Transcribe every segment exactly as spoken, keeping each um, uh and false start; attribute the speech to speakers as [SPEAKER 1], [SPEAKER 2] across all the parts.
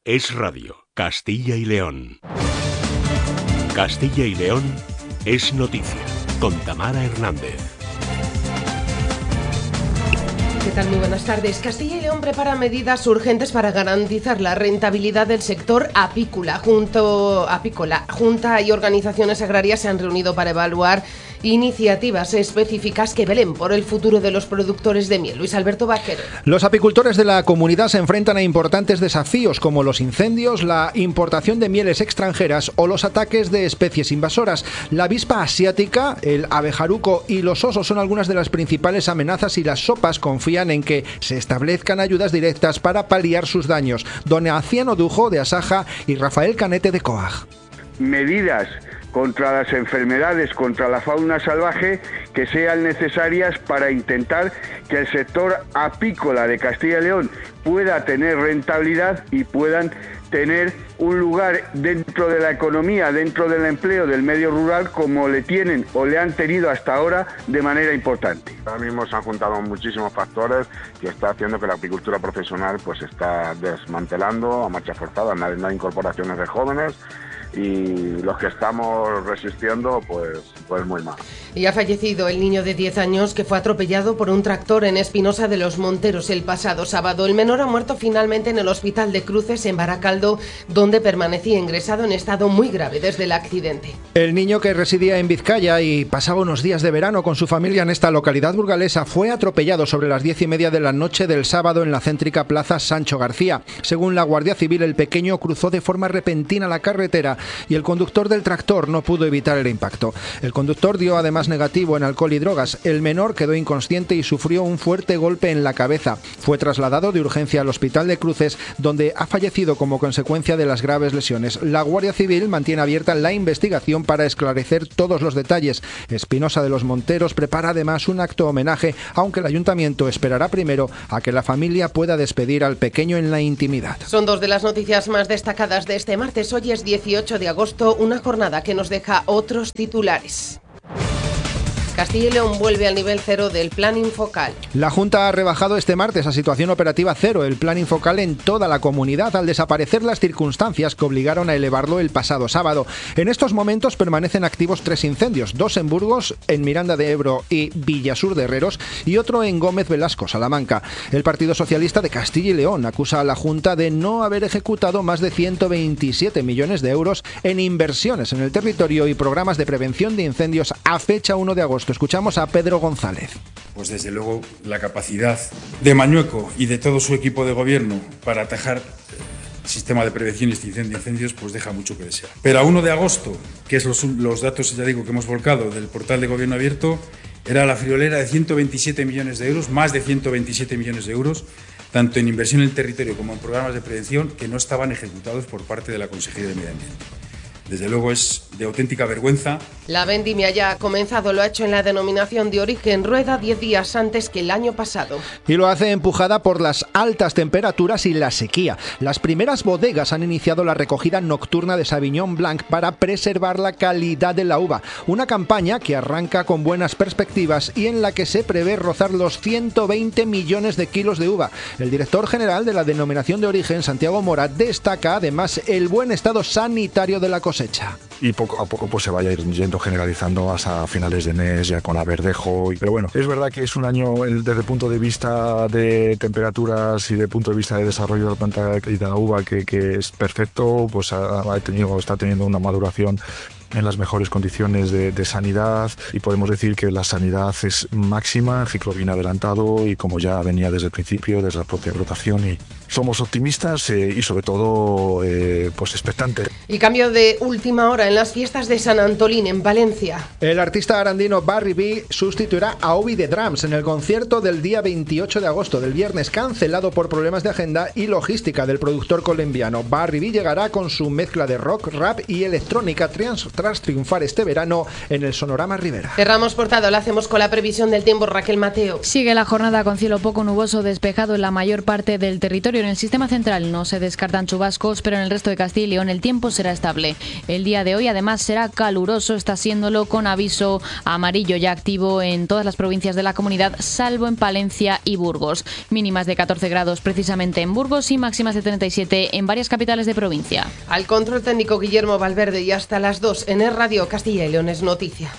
[SPEAKER 1] Es Radio, Castilla y León. Castilla y León es noticia, con Tamara Hernández.
[SPEAKER 2] ¿Qué tal? Muy buenas tardes. Castilla y León prepara medidas urgentes para garantizar la rentabilidad del sector apícola. Junto, apícola. Junta y organizaciones agrarias se han reunido para evaluar iniciativas específicas que velen por el futuro de los productores de miel. Luis Alberto Vaquero.
[SPEAKER 3] Los apicultores de la comunidad se enfrentan a importantes desafíos como los incendios, la importación de mieles extranjeras o los ataques de especies invasoras. La avispa asiática, el abejaruco y los osos son algunas de las principales amenazas y las sopas confían en que se establezcan ayudas directas para paliar sus daños. Donaciano Dujo de Asaja y Rafael Canete de Coag.
[SPEAKER 4] Medidas contra las enfermedades, contra la fauna salvaje, que sean necesarias para intentar que el sector apícola de Castilla y León pueda tener rentabilidad y puedan tener un lugar dentro de la economía, dentro del empleo del medio rural, como le tienen o le han tenido hasta ahora de manera importante.
[SPEAKER 5] Ahora mismo se han juntado muchísimos factores que está haciendo que la apicultura profesional pues está desmantelando a marcha forzada, no hay, no hay incorporaciones de jóvenes, y los que estamos resistiendo pues, pues muy mal.
[SPEAKER 2] Y ha fallecido el niño de diez años que fue atropellado por un tractor en Espinosa de los Monteros el pasado sábado. El menor ha muerto finalmente en el hospital de Cruces en Baracaldo, donde permanecía ingresado en estado muy grave desde el accidente.
[SPEAKER 3] El niño, que residía en Vizcaya y pasaba unos días de verano con su familia en esta localidad burgalesa, fue atropellado sobre las diez y media de la noche del sábado en la céntrica plaza Sancho García. Según la Guardia Civil, el pequeño cruzó de forma repentina la carretera y el conductor del tractor no pudo evitar el impacto. El conductor dio además negativo en alcohol y drogas. El menor quedó inconsciente y sufrió un fuerte golpe en la cabeza. Fue trasladado de urgencia al hospital de Cruces, donde ha fallecido como consecuencia de las graves lesiones. La Guardia Civil mantiene abierta la investigación para esclarecer todos los detalles. Espinosa de los Monteros prepara además un acto homenaje, aunque el ayuntamiento esperará primero a que la familia pueda despedir al pequeño en la intimidad.
[SPEAKER 2] Son dos de las noticias más destacadas de este martes. Hoy es dieciocho de agosto, una jornada que nos deja otros titulares. Castilla y León vuelve al nivel cero del Plan Infocal.
[SPEAKER 3] La Junta ha rebajado este martes a situación operativa cero el Plan Infocal en toda la comunidad al desaparecer las circunstancias que obligaron a elevarlo el pasado sábado. En estos momentos permanecen activos tres incendios, dos en Burgos, en Miranda de Ebro y Villasur de Herreros y otro en Gómez Velasco, Salamanca. El Partido Socialista de Castilla y León acusa a la Junta de no haber ejecutado más de ciento veintisiete millones de euros en inversiones en el territorio y programas de prevención de incendios a fecha uno de agosto. Escuchamos a Pedro González.
[SPEAKER 6] Pues desde luego la capacidad de Mañueco y de todo su equipo de gobierno para atajar el sistema de prevención de incendios pues deja mucho que desear. Pero a uno de agosto, que es los, los datos, ya digo, que hemos volcado del portal de Gobierno Abierto, era la friolera de ciento veintisiete millones de euros, más de ciento veintisiete millones de euros, tanto en inversión en el territorio como en programas de prevención que no estaban ejecutados por parte de la Consejería de Medio Ambiente. Desde luego es de auténtica vergüenza.
[SPEAKER 2] La vendimia ya ha comenzado, lo ha hecho en la denominación de origen Rueda diez días antes que el año pasado.
[SPEAKER 3] Y lo hace empujada por las altas temperaturas y la sequía. Las primeras bodegas han iniciado la recogida nocturna de Sauvignon Blanc para preservar la calidad de la uva. Una campaña que arranca con buenas perspectivas y en la que se prevé rozar los ciento veinte millones de kilos de uva. El director general de la denominación de origen, Santiago Mora, destaca además el buen estado sanitario de la cosecha.
[SPEAKER 7] Y poco a poco pues se vaya yendo generalizando hasta finales de mes ya con la verdejo. Pero bueno, es verdad que es un año desde el punto de vista de temperaturas y desde el punto de vista de desarrollo de la planta y de la uva que, que es perfecto, pues ha, ha tenido, está teniendo una maduración en las mejores condiciones de, de sanidad y podemos decir que la sanidad es máxima, el ciclo viene adelantado y como ya venía desde el principio, desde la propia rotación, y somos optimistas eh, y sobre todo eh, pues expectantes.
[SPEAKER 2] Y cambio de última hora en las fiestas de San Antolín en Valencia.
[SPEAKER 3] El artista arandino Barry B sustituirá a Obi de Drums en el concierto del día veintiocho de agosto, del viernes, cancelado por problemas de agenda y logística del productor colombiano. Barry B llegará con su mezcla de rock, rap y electrónica trans tras triunfar este verano en el Sonorama Rivera.
[SPEAKER 2] Cerramos portada, lo hacemos con la previsión del tiempo. Raquel Mateo.
[SPEAKER 8] Sigue la jornada con cielo poco nuboso despejado en la mayor parte del territorio. En el sistema central no se descartan chubascos, pero en el resto de Castilla y León el tiempo será estable. El día de hoy además será caluroso, está siéndolo con aviso amarillo ya activo en todas las provincias de la comunidad, salvo en Palencia y Burgos. Mínimas de catorce grados precisamente en Burgos y máximas de treinta y siete en varias capitales de provincia.
[SPEAKER 2] Al control técnico Guillermo Valverde y hasta las dos en Es Radio Castilla y León es noticia.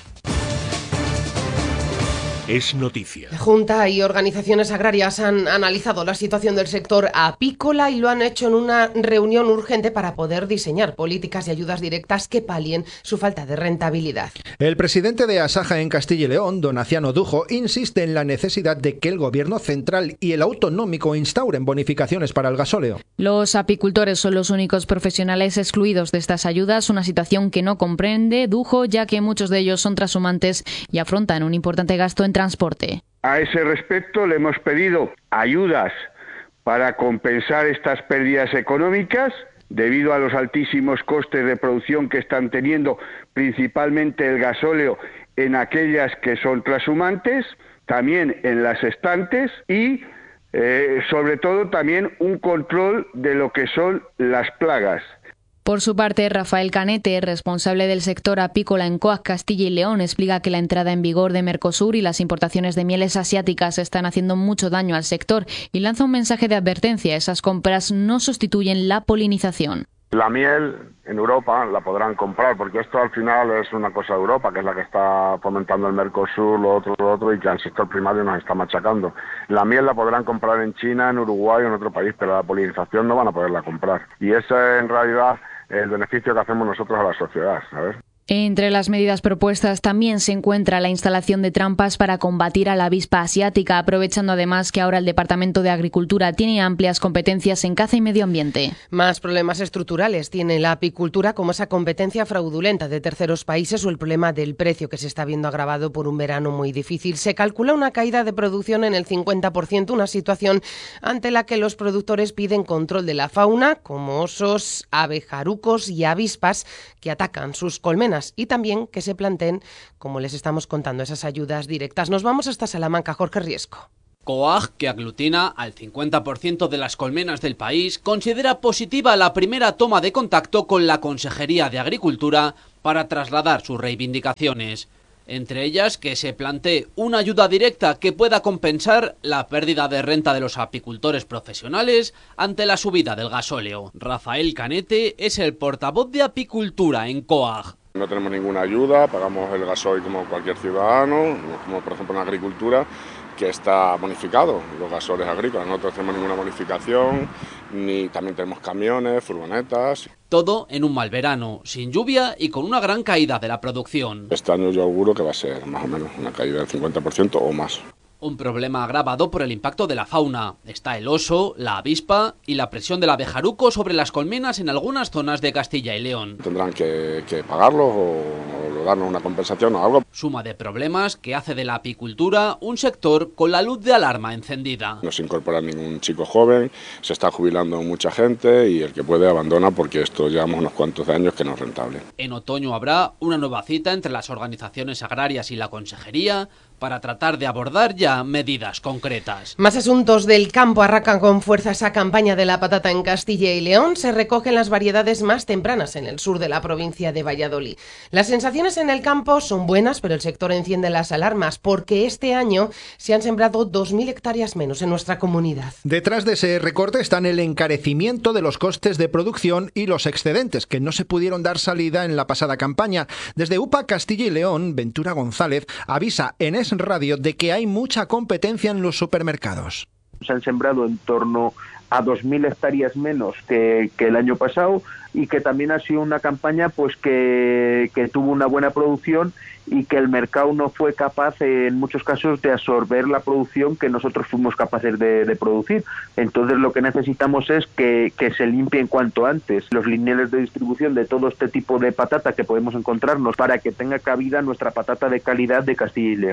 [SPEAKER 1] Es noticia.
[SPEAKER 2] La Junta y organizaciones agrarias han analizado la situación del sector apícola y lo han hecho en una reunión urgente para poder diseñar políticas y ayudas directas que palien su falta de rentabilidad.
[SPEAKER 3] El presidente de Asaja en Castilla y León, Donaciano Dujo, insiste en la necesidad de que el gobierno central y el autonómico instauren bonificaciones para el gasóleo.
[SPEAKER 8] Los apicultores son los únicos profesionales excluidos de estas ayudas, una situación que no comprende Dujo, ya que muchos de ellos son trashumantes y afrontan un importante gasto en transporte.
[SPEAKER 4] A ese respecto le hemos pedido ayudas para compensar estas pérdidas económicas debido a los altísimos costes de producción que están teniendo principalmente el gasóleo en aquellas que son trashumantes, también en las estantes y eh, sobre todo también un control de lo que son las plagas.
[SPEAKER 8] Por su parte, Rafael Canete, responsable del sector apícola en Coag Castilla y León, explica que la entrada en vigor de Mercosur y las importaciones de mieles asiáticas están haciendo mucho daño al sector y lanza un mensaje de advertencia. Esas compras no sustituyen la polinización.
[SPEAKER 5] La miel en Europa la podrán comprar, porque esto al final es una cosa de Europa, que es la que está fomentando el Mercosur, lo otro, lo otro, y que al sector primario nos está machacando. La miel la podrán comprar en China, en Uruguay o en otro país, pero la polinización no van a poderla comprar. Y ese es en realidad el beneficio que hacemos nosotros a la sociedad, ¿sabes?
[SPEAKER 8] Entre las medidas propuestas también se encuentra la instalación de trampas para combatir a la avispa asiática, aprovechando además que ahora el Departamento de Agricultura tiene amplias competencias en caza y medio ambiente.
[SPEAKER 2] Más problemas estructurales tiene la apicultura, como esa competencia fraudulenta de terceros países o el problema del precio que se está viendo agravado por un verano muy difícil. Se calcula una caída de producción en el cincuenta por ciento, una situación ante la que los productores piden control de la fauna, como osos, abejarucos y avispas que atacan sus colmenas, y también que se planteen, como les estamos contando, esas ayudas directas. Nos vamos hasta Salamanca, Jorge Riesco.
[SPEAKER 9] Coag, que aglutina al cincuenta por ciento de las colmenas del país, considera positiva la primera toma de contacto con la Consejería de Agricultura para trasladar sus reivindicaciones. Entre ellas, que se plantee una ayuda directa que pueda compensar la pérdida de renta de los apicultores profesionales ante la subida del gasóleo. Rafael Canete es el portavoz de apicultura en Coag.
[SPEAKER 5] No tenemos ninguna ayuda, pagamos el gasoil como cualquier ciudadano, como por ejemplo en agricultura, que está bonificado, los gasóleos agrícolas. Nosotros no tenemos ninguna bonificación, ni también tenemos camiones, furgonetas.
[SPEAKER 9] Todo en un mal verano, sin lluvia y con una gran caída de la producción.
[SPEAKER 5] Este año yo auguro que va a ser más o menos una caída del cincuenta por ciento o más.
[SPEAKER 9] Un problema agravado por el impacto de la fauna. Está el oso, la avispa y la presión del abejaruco sobre las colmenas en algunas zonas de Castilla y León.
[SPEAKER 5] Tendrán que, que pagarlos o, o darnos una compensación o algo.
[SPEAKER 9] Suma de problemas que hace de la apicultura un sector con la luz de alarma encendida.
[SPEAKER 5] No se incorpora ningún chico joven, se está jubilando mucha gente y el que puede abandona porque esto llevamos unos cuantos años que no es rentable.
[SPEAKER 9] En otoño habrá una nueva cita entre las organizaciones agrarias y la Consejería para tratar de abordar ya medidas concretas.
[SPEAKER 2] Más asuntos del campo. Arrancan con fuerza esa campaña de la patata en Castilla y León. Se recogen las variedades más tempranas en el sur de la provincia de Valladolid. Las sensaciones en el campo son buenas, pero el sector enciende las alarmas porque este año se han sembrado dos mil hectáreas menos en nuestra comunidad.
[SPEAKER 3] Detrás de ese recorte están el encarecimiento de los costes de producción y los excedentes que no se pudieron dar salida en la pasada campaña. Desde U P A Castilla y León, Ventura González avisa en Es Radio de que hay mucha competencia en los supermercados.
[SPEAKER 10] Se han sembrado en torno a dos mil hectáreas menos que, que el año pasado y que también ha sido una campaña pues que, que tuvo una buena producción y que el mercado no fue capaz en muchos casos de absorber la producción que nosotros fuimos capaces de, de producir. Entonces lo que necesitamos es que, que se limpien cuanto antes los lineales de distribución de todo este tipo de patata que podemos encontrarnos para que tenga cabida nuestra patata de calidad de Castilla y León.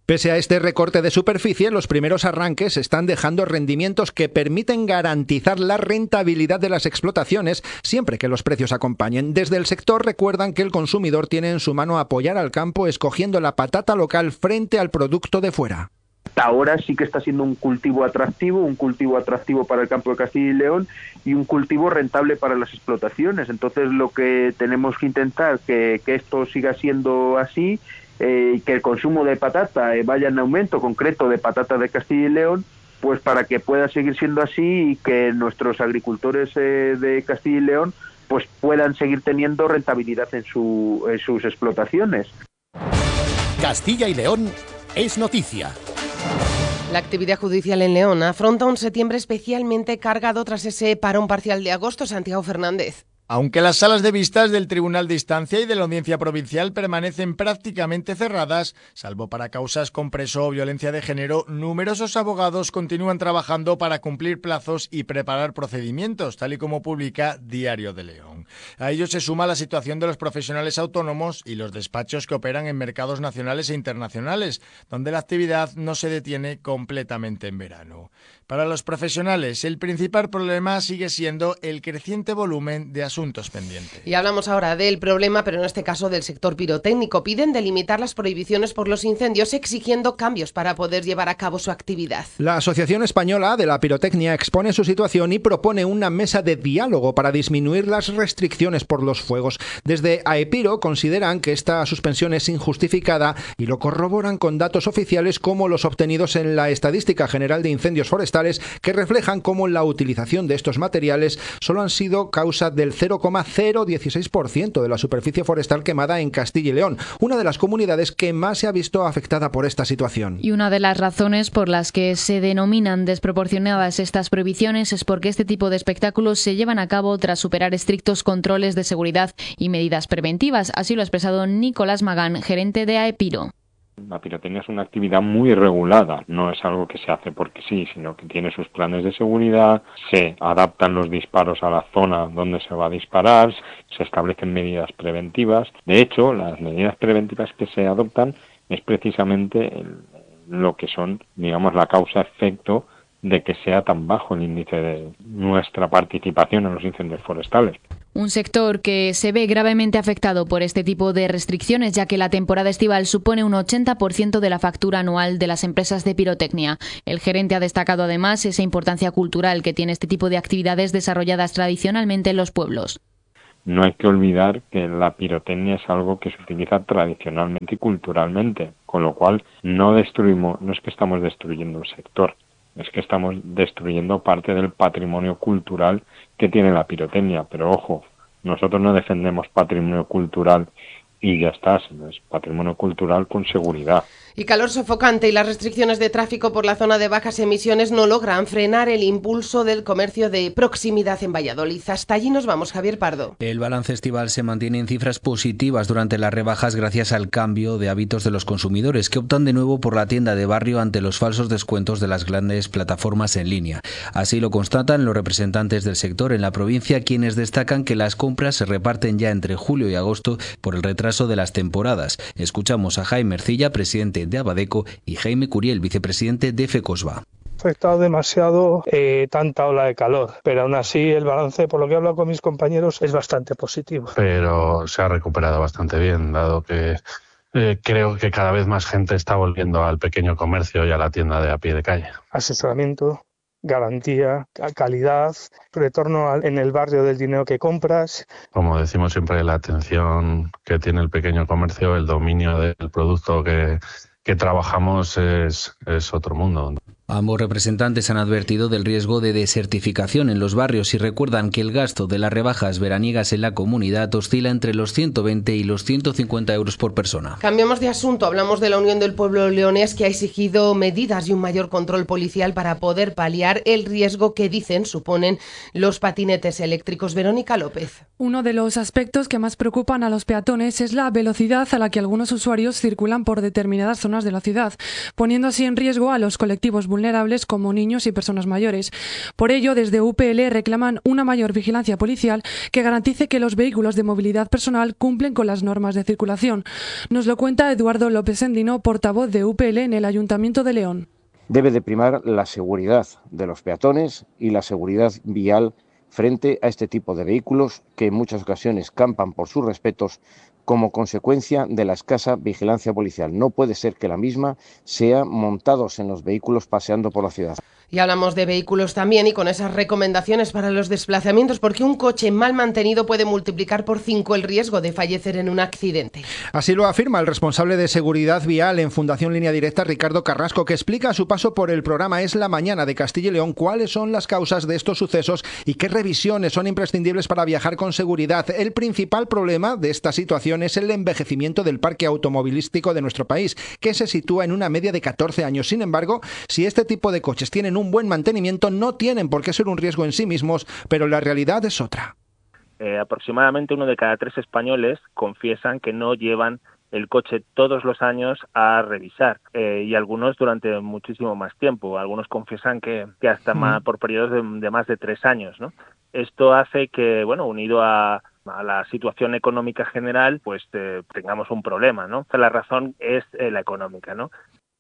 [SPEAKER 3] Pese a este recorte de superficie, los primeros arranques están dejando rendimientos que permiten garantizar la rentabilidad de las explotaciones siempre que los precios acompañen. Desde el sector recuerdan que el consumidor tiene en su mano apoyar al campo escogiendo la patata local frente al producto de fuera.
[SPEAKER 10] Hasta ahora sí que está siendo un cultivo atractivo, un cultivo atractivo para el campo de Castilla y León y un cultivo rentable para las explotaciones. Entonces lo que tenemos que intentar que, que esto siga siendo así, eh, que el consumo de patata eh, vaya en aumento concreto de patata de Castilla y León, pues para que pueda seguir siendo así y que nuestros agricultores eh, de Castilla y León pues puedan seguir teniendo rentabilidad en, su, en sus explotaciones.
[SPEAKER 1] Castilla y León es noticia.
[SPEAKER 2] La actividad judicial en León afronta un septiembre especialmente cargado tras ese parón parcial de agosto. Santiago Fernández.
[SPEAKER 11] Aunque las salas de vistas del Tribunal de Instancia y de la Audiencia Provincial permanecen prácticamente cerradas, salvo para causas con preso o violencia de género, numerosos abogados continúan trabajando para cumplir plazos y preparar procedimientos, tal y como publica Diario de León. A ello se suma la situación de los profesionales autónomos y los despachos que operan en mercados nacionales e internacionales, donde la actividad no se detiene completamente en verano. Para los profesionales, el principal problema sigue siendo el creciente volumen de asuntos pendientes.
[SPEAKER 2] Y hablamos ahora del problema, pero en este caso del sector pirotécnico. Piden delimitar las prohibiciones por los incendios, exigiendo cambios para poder llevar a cabo su actividad.
[SPEAKER 3] La Asociación Española de la Pirotecnia expone su situación y propone una mesa de diálogo para disminuir las restricciones por los fuegos. Desde AEPIRO consideran que esta suspensión es injustificada y lo corroboran con datos oficiales como los obtenidos en la Estadística General de Incendios Forestales, que reflejan cómo la utilización de estos materiales solo han sido causa del cero coma cero dieciséis por ciento de la superficie forestal quemada en Castilla y León, una de las comunidades que más se ha visto afectada por esta situación.
[SPEAKER 8] Y una de las razones por las que se denominan desproporcionadas estas prohibiciones es porque este tipo de espectáculos se llevan a cabo tras superar estrictos controles de seguridad y medidas preventivas. Así lo ha expresado Nicolás Magán, gerente de AEPIRO.
[SPEAKER 12] La pirotecnia es una actividad muy regulada, no es algo que se hace porque sí, sino que tiene sus planes de seguridad, se adaptan los disparos a la zona donde se va a disparar, se establecen medidas preventivas. De hecho, las medidas preventivas que se adoptan es precisamente el, lo que son, digamos, la causa-efecto de que sea tan bajo el índice de nuestra participación en los incendios forestales.
[SPEAKER 8] Un sector que se ve gravemente afectado por este tipo de restricciones, ya que la temporada estival supone un ochenta por ciento de la factura anual de las empresas de pirotecnia. El gerente ha destacado además esa importancia cultural que tiene este tipo de actividades desarrolladas tradicionalmente en los pueblos.
[SPEAKER 12] No hay que olvidar que la pirotecnia es algo que se utiliza tradicionalmente y culturalmente, con lo cual no destruimos, no es que estamos destruyendo un sector, es que estamos destruyendo parte del patrimonio cultural que tiene la pirotecnia. Pero ojo, nosotros no defendemos patrimonio cultural y ya está, sino es patrimonio cultural con seguridad.
[SPEAKER 2] Y calor sofocante y las restricciones de tráfico por la zona de bajas emisiones no logran frenar el impulso del comercio de proximidad en Valladolid. Hasta allí nos vamos, Javier Pardo.
[SPEAKER 13] El balance estival se mantiene en cifras positivas durante las rebajas gracias al cambio de hábitos de los consumidores, que optan de nuevo por la tienda de barrio ante los falsos descuentos de las grandes plataformas en línea. Así lo constatan los representantes del sector en la provincia, quienes destacan que las compras se reparten ya entre julio y agosto por el retraso de las temporadas. Escuchamos a Jaime Ercilla, presidente de Abadeco, y Jaime Curiel, vicepresidente de FECOSBA.
[SPEAKER 14] Afectado demasiado eh, tanta ola de calor, pero aún así el balance, por lo que he hablado con mis compañeros, es bastante positivo.
[SPEAKER 15] Pero se ha recuperado bastante bien, dado que eh, creo que cada vez más gente está volviendo al pequeño comercio y a la tienda de a pie de calle.
[SPEAKER 14] Asesoramiento, garantía, calidad, retorno al, en el barrio del dinero que compras.
[SPEAKER 15] Como decimos siempre, la atención que tiene el pequeño comercio, el dominio del producto que, que trabajamos es, es otro mundo.
[SPEAKER 13] Ambos representantes han advertido del riesgo de desertificación en los barrios y recuerdan que el gasto de las rebajas veraniegas en la comunidad oscila entre los ciento veinte y los ciento cincuenta euros por persona.
[SPEAKER 2] Cambiamos de asunto. Hablamos de la Unión del Pueblo Leonés, que ha exigido medidas y un mayor control policial para poder paliar el riesgo que dicen suponen los patinetes eléctricos. Verónica López.
[SPEAKER 16] Uno de los aspectos que más preocupan a los peatones es la velocidad a la que algunos usuarios circulan por determinadas zonas de la ciudad, poniendo así en riesgo a los colectivos vulnerables vulnerables como niños y personas mayores. Por ello, desde U P L reclaman una mayor vigilancia policial que garantice que los vehículos de movilidad personal cumplen con las normas de circulación. Nos lo cuenta Eduardo López Endino, portavoz de U P L en el Ayuntamiento de León.
[SPEAKER 17] Debe de primar la seguridad de los peatones y la seguridad vial frente a este tipo de vehículos que en muchas ocasiones campan por sus respetos como consecuencia de la escasa vigilancia policial. No puede ser que la misma sea montados en los vehículos paseando por la ciudad.
[SPEAKER 2] Y hablamos de vehículos también y con esas recomendaciones para los desplazamientos, porque un coche mal mantenido puede multiplicar por cinco el riesgo de fallecer en un accidente.
[SPEAKER 3] Así lo afirma el responsable de seguridad vial en Fundación Línea Directa, Ricardo Carrasco, que explica a su paso por el programa Es la Mañana de Castilla y León cuáles son las causas de estos sucesos y qué revisiones son imprescindibles para viajar con seguridad. El principal problema de esta situación es el envejecimiento del parque automovilístico de nuestro país, que se sitúa en una media de catorce años. Sin embargo, si este tipo de coches tienen un buen mantenimiento, no tienen por qué ser un riesgo en sí mismos, pero la realidad es otra.
[SPEAKER 18] Eh, aproximadamente uno de cada tres españoles confiesan que no llevan el coche todos los años a revisar eh, y algunos durante muchísimo más tiempo. Algunos confiesan que, que hasta mm. más, por periodos de, de más de tres años, ¿no? Esto hace que, bueno, unido a, a la situación económica general, pues eh, tengamos un problema, ¿no? La razón es eh, la económica, ¿no?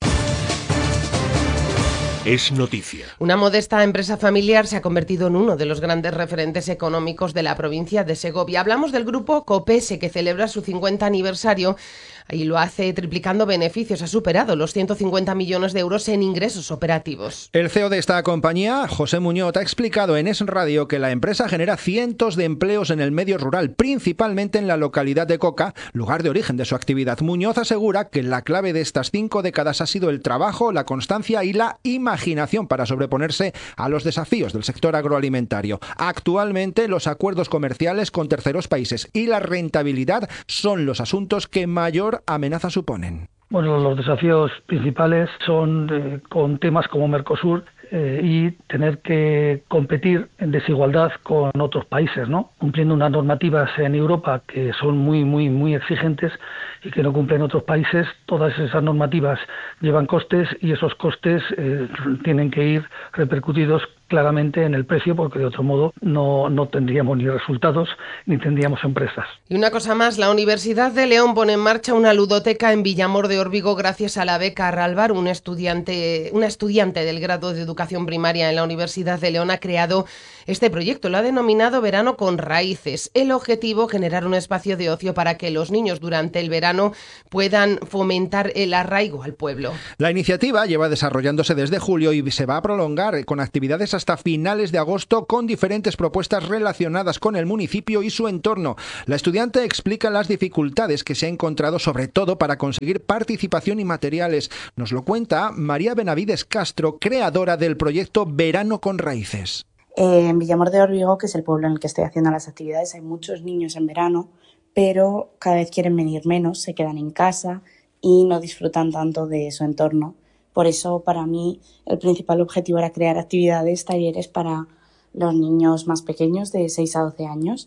[SPEAKER 1] Es noticia.
[SPEAKER 2] Una modesta empresa familiar se ha convertido en uno de los grandes referentes económicos de la provincia de Segovia. Hablamos del grupo Copese, que celebra su cincuenta aniversario y lo hace triplicando beneficios. Ha superado los ciento cincuenta millones de euros en ingresos operativos.
[SPEAKER 3] El C E O de esta compañía, José Muñoz, ha explicado en Es Radio que la empresa genera cientos de empleos en el medio rural, principalmente en la localidad de Coca, lugar de origen de su actividad. Muñoz asegura que la clave de estas cinco décadas ha sido el trabajo, la constancia y la imaginación para sobreponerse a los desafíos del sector agroalimentario. Actualmente, los acuerdos comerciales con terceros países y la rentabilidad son los asuntos que mayor amenaza suponen.
[SPEAKER 14] Bueno, los desafíos principales son eh, con temas como Mercosur eh, y tener que competir en desigualdad con otros países, ¿no? Cumpliendo unas normativas en Europa que son muy, muy, muy exigentes y que no cumplen otros países. Todas esas normativas llevan costes y esos costes eh, tienen que ir repercutidos claramente en el precio, porque de otro modo no, no tendríamos ni resultados ni tendríamos empresas.
[SPEAKER 2] Y una cosa más, la Universidad de León pone en marcha una ludoteca en Villamor de Órbigo gracias a la beca Ralvar. Un estudiante, una estudiante del grado de educación primaria en la Universidad de León ha creado este proyecto. Lo ha denominado Verano con Raíces. El objetivo, generar un espacio de ocio para que los niños durante el verano puedan fomentar el arraigo al pueblo.
[SPEAKER 3] La iniciativa lleva desarrollándose desde julio y se va a prolongar con actividades hasta finales de agosto con diferentes propuestas relacionadas con el municipio y su entorno. La estudiante explica las dificultades que se ha encontrado, sobre todo para conseguir participación y materiales. Nos lo cuenta María Benavides Castro, creadora del proyecto Verano con Raíces.
[SPEAKER 19] Eh, en Villamor de Órbigo, que es el pueblo en el que estoy haciendo las actividades, hay muchos niños en verano, pero cada vez quieren venir menos, se quedan en casa y no disfrutan tanto de su entorno. Por eso, para mí, el principal objetivo era crear actividades, talleres para los niños más pequeños, de seis a doce años,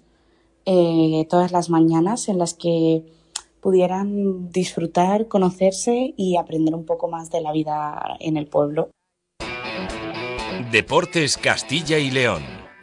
[SPEAKER 19] eh, todas las mañanas en las que pudieran disfrutar, conocerse y aprender un poco más de la vida en el pueblo.
[SPEAKER 1] Deportes Castilla y León.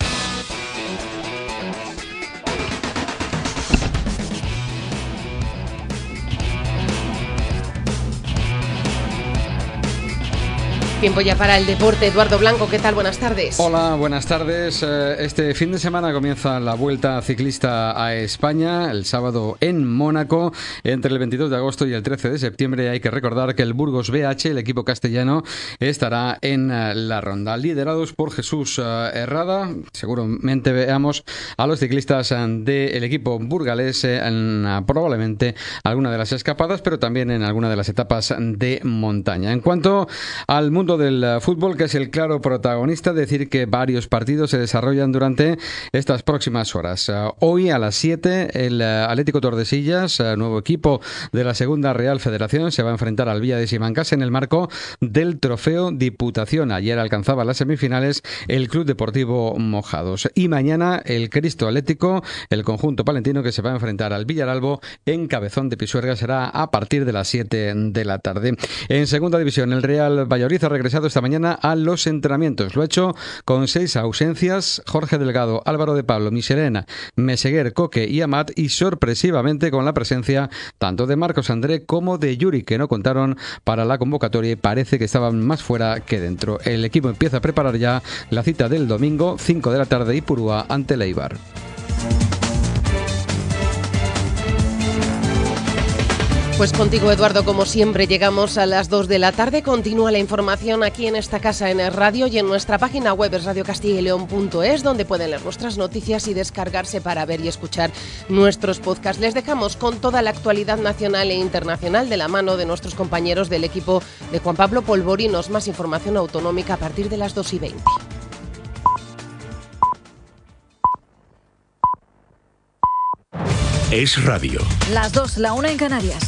[SPEAKER 2] Tiempo ya para el deporte. Eduardo Blanco, ¿qué tal? Buenas tardes.
[SPEAKER 20] Hola, buenas tardes. Este fin de semana comienza la Vuelta Ciclista a España, el sábado en Mónaco, entre el veintidós de agosto y el trece de septiembre. Hay que recordar que el Burgos B H, el equipo castellano, estará en la ronda. Liderados por Jesús Herrada, seguramente veamos a los ciclistas del equipo burgalés en probablemente alguna de las escapadas, pero también en alguna de las etapas de montaña. En cuanto al mundo del fútbol, que es el claro protagonista, decir que varios partidos se desarrollan durante estas próximas horas. Hoy a las siete el Atlético Tordesillas, nuevo equipo de la Segunda Real Federación, se va a enfrentar al Villa de Simancas en el marco del Trofeo Diputación. Ayer alcanzaba las semifinales el Club Deportivo Mojados. Y mañana el Cristo Atlético, el conjunto palentino, que se va a enfrentar al Villaralbo en Cabezón de Pisuerga, será a partir de las siete de la tarde. En segunda división, el Real Valladolid ha regresado esta mañana a los entrenamientos. Lo ha hecho con seis ausencias: Jorge Delgado, Álvaro de Pablo, Miserena, Meseguer, Coque y Amat, y sorpresivamente con la presencia tanto de Marcos André como de Yuri, que no contaron para la convocatoria y parece que estaban más fuera que dentro. El equipo empieza a preparar ya la cita del domingo, cinco de la tarde, Ipurúa ante el Eibar.
[SPEAKER 2] Pues contigo, Eduardo, como siempre, llegamos a las dos de la tarde. Continúa la información aquí en esta casa en el radio y en nuestra página web es radio castilla y león punto es, donde pueden leer nuestras noticias y descargarse para ver y escuchar nuestros podcasts. Les dejamos con toda la actualidad nacional e internacional de la mano de nuestros compañeros del equipo de Juan Pablo Polvorinos. Más información autonómica a partir de las dos y veinte.
[SPEAKER 1] Es radio.
[SPEAKER 21] Las dos, la una en Canarias.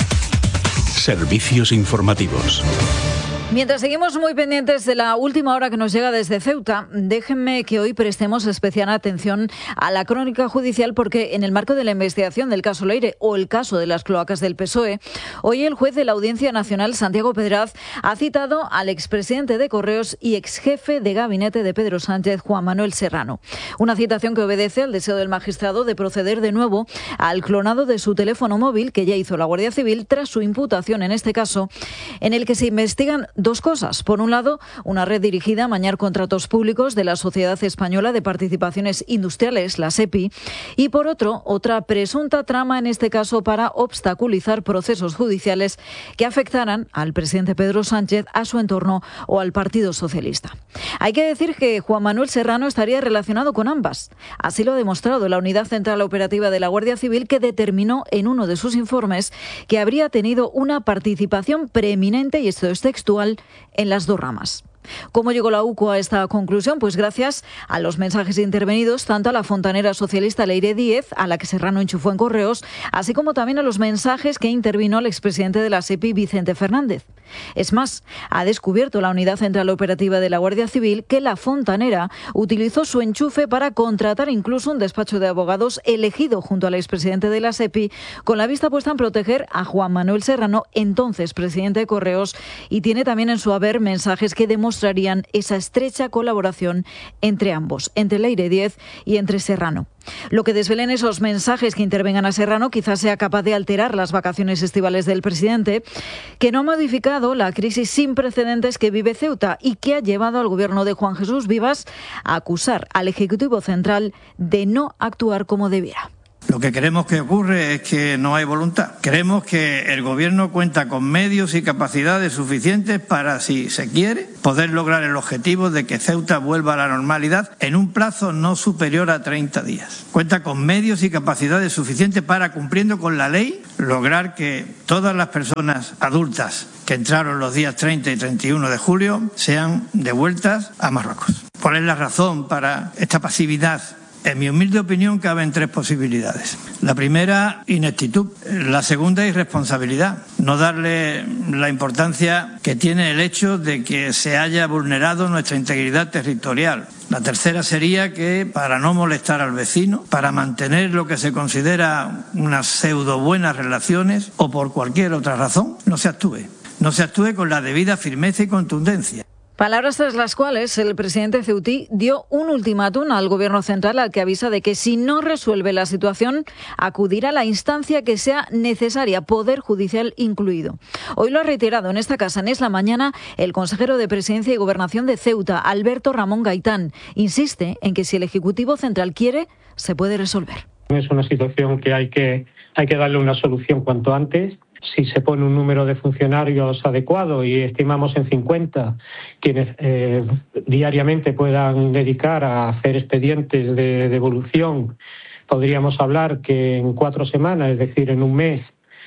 [SPEAKER 1] Servicios informativos.
[SPEAKER 21] Mientras seguimos muy pendientes de la última hora que nos llega desde Ceuta, déjenme que hoy prestemos especial atención a la crónica judicial, porque en el marco de la investigación del caso Leire o el caso de las cloacas del P S O E, hoy el juez de la Audiencia Nacional, Santiago Pedraz, ha citado al expresidente de Correos y exjefe de gabinete de Pedro Sánchez, Juan Manuel Serrano. Una citación que obedece al deseo del magistrado de proceder de nuevo al clonado de su teléfono móvil, que ya hizo la Guardia Civil tras su imputación en este caso, en el que se investigan dos cosas. Por un lado, una red dirigida a amañar contratos públicos de la Sociedad Española de Participaciones Industriales, la SEPI, y por otro, otra presunta trama, en este caso para obstaculizar procesos judiciales que afectaran al presidente Pedro Sánchez, a su entorno o al Partido Socialista. Hay que decir que Juan Manuel Serrano estaría relacionado con ambas. Así lo ha demostrado la Unidad Central Operativa de la Guardia Civil, que determinó en uno de sus informes que habría tenido una participación preeminente, y esto es textual, en las dos ramas. ¿Cómo llegó la U C O a esta conclusión? Pues gracias a los mensajes intervenidos tanto a la fontanera socialista Leire Díez, a la que Serrano enchufó en Correos, así como también a los mensajes que intervino el expresidente de la SEPI, Vicente Fernández. Es más, ha descubierto la Unidad Central Operativa de la Guardia Civil que la fontanera utilizó su enchufe para contratar incluso un despacho de abogados elegido junto al expresidente de la SEPI, con la vista puesta en proteger a Juan Manuel Serrano, entonces presidente de Correos, y tiene también en su haber mensajes que demuestran mostrarían esa estrecha colaboración entre ambos, entre Leire Díez y entre Serrano. Lo que desvelen esos mensajes que intervengan a Serrano quizás sea capaz de alterar las vacaciones estivales del presidente, que no ha modificado la crisis sin precedentes que vive Ceuta y que ha llevado al gobierno de Juan Jesús Vivas a acusar al Ejecutivo Central de no actuar como debiera.
[SPEAKER 22] Lo que creemos que ocurre es que no hay voluntad. Creemos que el Gobierno cuenta con medios y capacidades suficientes para, si se quiere, poder lograr el objetivo de que Ceuta vuelva a la normalidad en un plazo no superior a treinta días. Cuenta con medios y capacidades suficientes para, cumpliendo con la ley, lograr que todas las personas adultas que entraron los días treinta y treinta y uno de julio sean devueltas a Marruecos. ¿Cuál es la razón para esta pasividad? En mi humilde opinión, caben tres posibilidades. La primera, ineptitud. La segunda, irresponsabilidad. No darle la importancia que tiene el hecho de que se haya vulnerado nuestra integridad territorial. La tercera sería que, para no molestar al vecino, para mantener lo que se considera unas pseudo buenas relaciones o por cualquier otra razón, no se actúe. No se actúe con la debida firmeza y contundencia.
[SPEAKER 21] Palabras tras las cuales el presidente ceutí dio un ultimátum al Gobierno central, al que avisa de que si no resuelve la situación, acudirá a la instancia que sea necesaria, Poder Judicial incluido. Hoy lo ha reiterado en esta casa, en Es la Mañana, el consejero de Presidencia y Gobernación de Ceuta, Alberto Ramón Gaitán. Insiste en que si el Ejecutivo Central quiere, se puede resolver.
[SPEAKER 23] Es una situación que hay que, hay que darle una solución cuanto antes. Si se pone un número de funcionarios adecuado, y estimamos en cincuenta, quienes eh, diariamente puedan dedicar a hacer expedientes de devolución, podríamos hablar que en cuatro semanas, es decir, en un mes,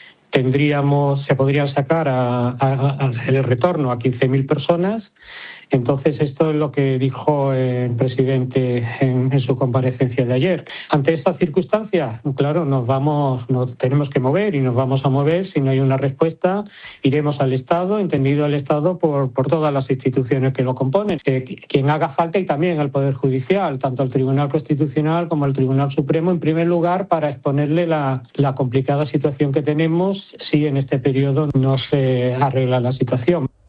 [SPEAKER 23] tendríamos, se podrían sacar a, a, a el retorno a quince mil personas. Entonces, esto es lo que dijo el presidente en, en su comparecencia de ayer. Ante esta circunstancia, claro, nos vamos, nos tenemos que mover y nos vamos a mover. Si no hay una respuesta, iremos al Estado, entendido el Estado por, por todas las instituciones que lo componen. Eh, quien haga falta, y también al Poder Judicial, tanto al Tribunal Constitucional como al Tribunal Supremo, en primer lugar, para exponerle la, la complicada situación que tenemos si en este periodo no se arregla la situación.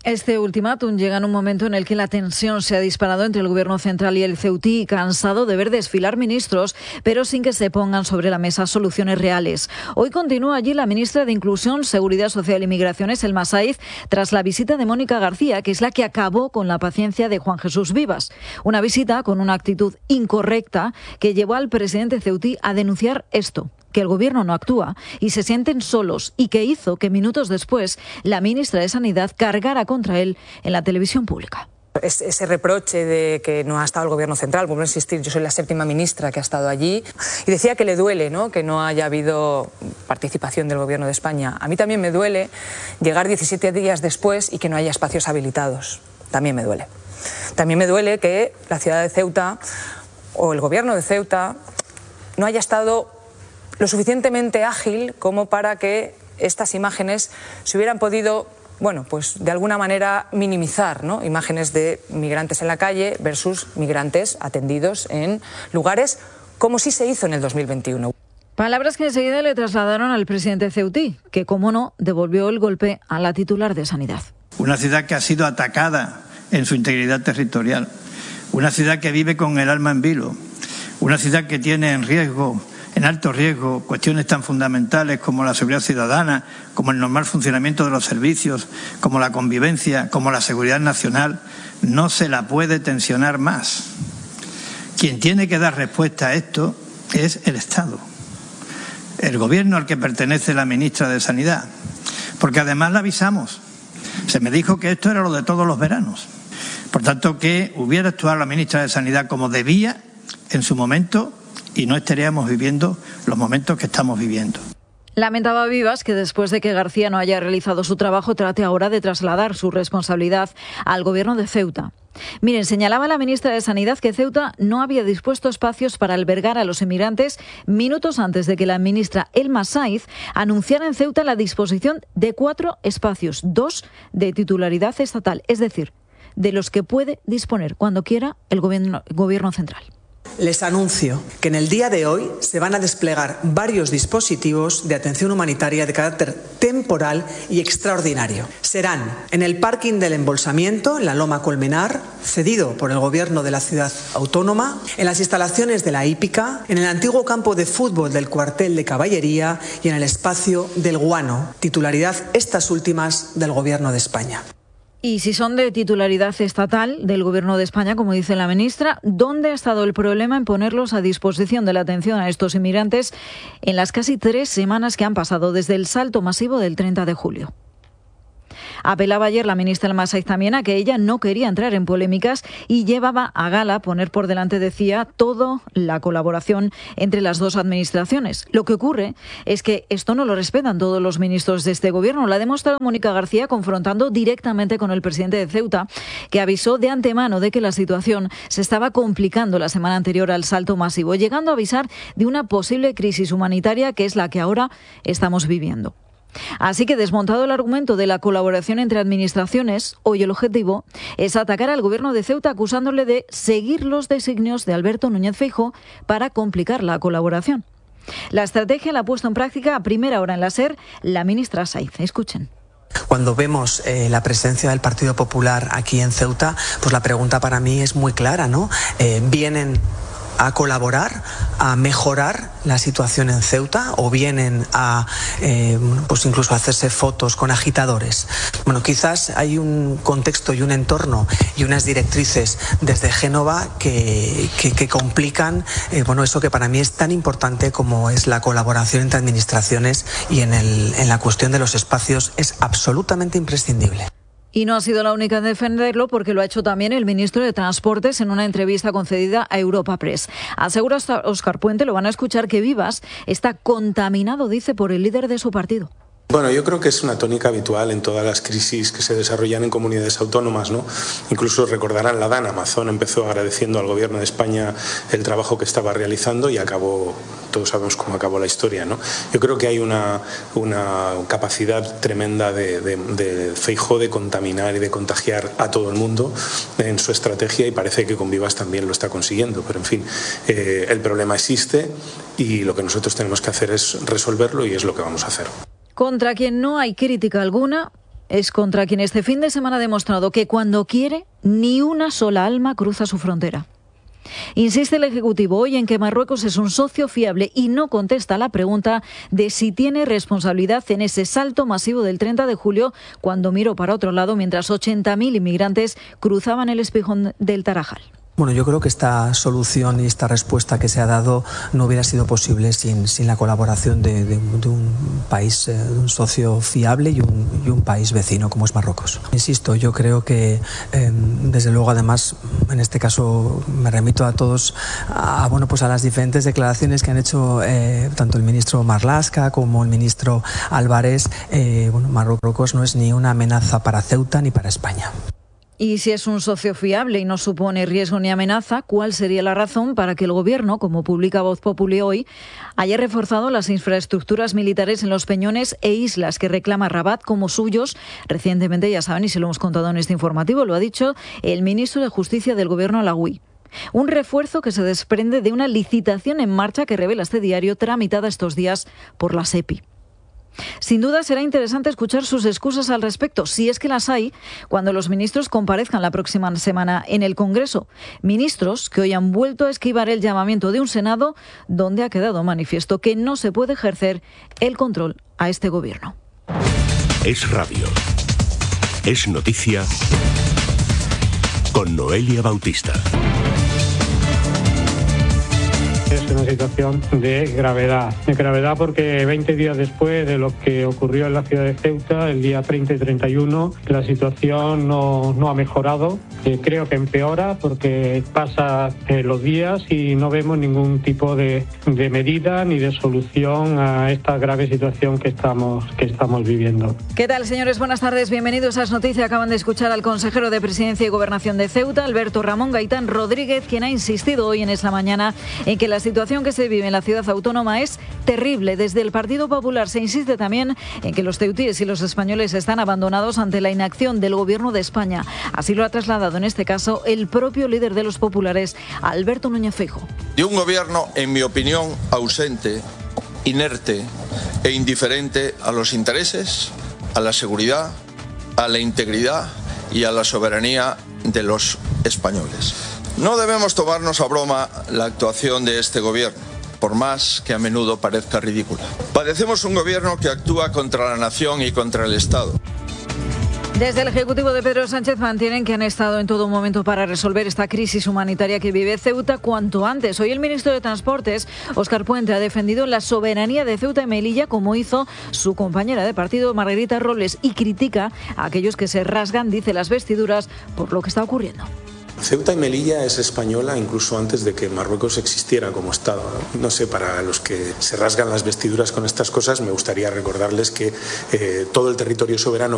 [SPEAKER 21] Este ultimátum llega en un momento en el que la tensión se ha disparado entre el Gobierno central y el Ceutí, cansado de ver desfilar ministros, pero sin que se pongan sobre la mesa soluciones reales. Hoy continúa allí la ministra de Inclusión, Seguridad Social y Migraciones, Elma Saiz, tras la visita de Mónica García, que es la que acabó con la paciencia de Juan Jesús Vivas. Una visita con una actitud incorrecta que llevó al presidente ceutí a denunciar esto: que el Gobierno no actúa y se sienten solos, y que hizo que minutos después la ministra de Sanidad cargara contra él en la televisión pública.
[SPEAKER 4] Es, ese reproche de que no ha estado el Gobierno central, vuelvo a insistir, yo soy la séptima ministra que ha estado allí, y decía que le duele, ¿no?, que no haya habido participación del Gobierno de España. A mí también me duele llegar diecisiete días después y que no haya espacios habilitados. También me duele. También me duele que la ciudad de Ceuta o el Gobierno de Ceuta no haya estado lo suficientemente ágil como para que estas imágenes se hubieran podido, bueno, pues de alguna manera minimizar, ¿no? Imágenes de migrantes en la calle versus migrantes atendidos en lugares como sí se hizo en el dos mil veintiuno.
[SPEAKER 21] Palabras que enseguida le trasladaron al presidente ceutí, que, como no, devolvió el golpe a la titular de Sanidad.
[SPEAKER 22] Una ciudad que ha sido atacada en su integridad territorial, una ciudad que vive con el alma en vilo, una ciudad que tiene en riesgo en alto riesgo cuestiones tan fundamentales como la seguridad ciudadana, como el normal funcionamiento de los servicios, como la convivencia, como la seguridad nacional, no se la puede tensionar más. Quien tiene que dar respuesta a esto es el Estado, el Gobierno al que pertenece la ministra de Sanidad, porque además la avisamos. Se me dijo que esto era lo de todos los veranos. Por tanto, que hubiera actuado la ministra de Sanidad como debía en su momento, y no estaríamos viviendo los momentos que estamos viviendo.
[SPEAKER 21] Lamentaba Vivas que después de que García no haya realizado su trabajo, trate ahora de trasladar su responsabilidad al Gobierno de Ceuta. Miren, señalaba la ministra de Sanidad que Ceuta no había dispuesto espacios para albergar a los inmigrantes minutos antes de que la ministra Elma Saiz anunciara en Ceuta la disposición de cuatro espacios, dos de titularidad estatal, es decir, de los que puede disponer cuando quiera el gobierno, el gobierno central.
[SPEAKER 6] Les anuncio que en el día de hoy se van a desplegar varios dispositivos de atención humanitaria de carácter temporal y extraordinario. Serán en el parking del embolsamiento, en la Loma Colmenar, cedido por el Gobierno de la Ciudad Autónoma, en las instalaciones de la hípica, en el antiguo campo de fútbol del cuartel de caballería y en el espacio del Guano, titularidad estas últimas del Gobierno de España.
[SPEAKER 21] Y si son de titularidad estatal del Gobierno de España, como dice la ministra, ¿dónde ha estado el problema en ponerlos a disposición de la atención a estos inmigrantes en las casi tres semanas que han pasado desde el salto masivo del treinta de julio? Apelaba ayer la ministra Elma Saiz también a que ella no quería entrar en polémicas y llevaba a gala poner por delante, decía, toda la colaboración entre las dos administraciones. Lo que ocurre es que esto no lo respetan todos los ministros de este gobierno. Lo ha demostrado Mónica García confrontando directamente con el presidente de Ceuta, que avisó de antemano de que la situación se estaba complicando la semana anterior al salto masivo, llegando a avisar de una posible crisis humanitaria que es la que ahora estamos viviendo. Así que, desmontado el argumento de la colaboración entre administraciones, hoy el objetivo es atacar al Gobierno de Ceuta acusándole de seguir los designios de Alberto Núñez Feijóo para complicar la colaboración. La estrategia la ha puesto en práctica a primera hora en la SER la ministra Saiz. Escuchen.
[SPEAKER 6] Cuando vemos eh, la presencia del Partido Popular aquí en Ceuta, pues la pregunta para mí es muy clara, ¿no? Eh, ¿Vienen a colaborar, a mejorar la situación en Ceuta o vienen a eh, pues incluso a hacerse fotos con agitadores? Bueno, quizás hay un contexto y un entorno y unas directrices desde Génova que, que, que complican eh, bueno, eso que para mí es tan importante como es la colaboración entre administraciones, y en, el, en la cuestión de los espacios es absolutamente imprescindible.
[SPEAKER 21] Y no ha sido la única en defenderlo, porque lo ha hecho también el ministro de Transportes en una entrevista concedida a Europa Press. Asegura Óscar Puente, lo van a escuchar, que Vivas está contaminado, dice, por el líder de su partido.
[SPEAKER 7] Bueno, yo creo que es una tónica habitual en todas las crisis que se desarrollan en comunidades autónomas, ¿no? Incluso recordarán la DAN, Amazon empezó agradeciendo al Gobierno de España el trabajo que estaba realizando y acabó, todos sabemos cómo acabó la historia, ¿no? Yo creo que hay una, una capacidad tremenda de, de, de Feijóo de contaminar y de contagiar a todo el mundo en su estrategia, y parece que con Vivas también lo está consiguiendo, pero en fin, eh, el problema existe y lo que nosotros tenemos que hacer es resolverlo, y es lo que vamos a hacer.
[SPEAKER 21] Contra quien no hay crítica alguna es contra quien este fin de semana ha demostrado que cuando quiere, ni una sola alma cruza su frontera. Insiste el Ejecutivo hoy en que Marruecos es un socio fiable y no contesta a la pregunta de si tiene responsabilidad en ese salto masivo del treinta de julio, cuando miró para otro lado mientras ochenta mil inmigrantes cruzaban el espigón del Tarajal.
[SPEAKER 6] Bueno, yo creo que esta solución y esta respuesta que se ha dado no hubiera sido posible sin, sin la colaboración de, de, de un país, de un socio fiable y un, y un país vecino como es Marruecos. Insisto, yo creo que eh, desde luego, además, en este caso me remito a todos, a, bueno, pues a las diferentes declaraciones que han hecho eh, tanto el ministro Marlaska como el ministro Álvarez. Eh, bueno, Marruecos no es ni una amenaza para Ceuta ni para España.
[SPEAKER 21] Y si es un socio fiable y no supone riesgo ni amenaza, ¿cuál sería la razón para que el Gobierno, como publica Voz Populi hoy, haya reforzado las infraestructuras militares en los peñones e islas que reclama Rabat como suyos? Recientemente, ya saben, y se lo hemos contado en este informativo, lo ha dicho el ministro de Justicia del Gobierno Alaoui. Un refuerzo que se desprende de una licitación en marcha que revela este diario, tramitada estos días por la SEPI. Sin duda será interesante escuchar sus excusas al respecto, si es que las hay, cuando los ministros comparezcan la próxima semana en el Congreso. Ministros que hoy han vuelto a esquivar el llamamiento de un Senado donde ha quedado manifiesto que no se puede ejercer el control a este gobierno.
[SPEAKER 1] Es radio. Es noticia con Noelia Bautista.
[SPEAKER 23] Es una situación de gravedad, de gravedad porque veinte días después de lo que ocurrió en la ciudad de Ceuta, el día treinta y treinta y uno, la situación no, no ha mejorado, eh, creo que empeora porque pasan eh, los días y no vemos ningún tipo de, de medida ni de solución a esta grave situación que estamos, que estamos viviendo.
[SPEAKER 21] ¿Qué tal, señores? Buenas tardes, bienvenidos a Es Noticia. Acaban de escuchar al consejero de Presidencia y Gobernación de Ceuta, Alberto Ramón Gaitán Rodríguez, quien ha insistido hoy en esta mañana en que la La situación que se vive en la ciudad autónoma es terrible. Desde el Partido Popular se insiste también en que los ceutíes y los españoles están abandonados ante la inacción del Gobierno de España. Así lo ha trasladado en este caso el propio líder de los populares, Alberto Núñez Feijóo.
[SPEAKER 5] De un gobierno, en mi opinión, ausente, inerte e indiferente a los intereses, a la seguridad, a la integridad y a la soberanía de los españoles. No debemos tomarnos a broma la actuación de este gobierno, por más que a menudo parezca ridícula. Padecemos un gobierno que actúa contra la nación y contra el Estado.
[SPEAKER 21] Desde el Ejecutivo de Pedro Sánchez mantienen que han estado en todo momento para resolver esta crisis humanitaria que vive Ceuta cuanto antes. Hoy el ministro de Transportes, Óscar Puente, ha defendido la soberanía de Ceuta y Melilla, como hizo su compañera de partido, Margarita Robles, y critica a aquellos que se rasgan, dice, las vestiduras por lo que está ocurriendo.
[SPEAKER 7] Ceuta y Melilla es española incluso antes de que Marruecos existiera como Estado, ¿no? No sé, para los que se rasgan las vestiduras con estas cosas, me gustaría recordarles que eh, todo el territorio soberano